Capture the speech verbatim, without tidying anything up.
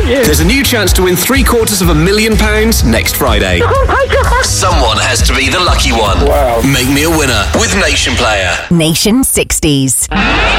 aren't you? There's a new chance to win three quarters of a million pounds next Friday. Someone has to be the lucky one. Wow. Make me a winner with Nation Player. Nation sixties.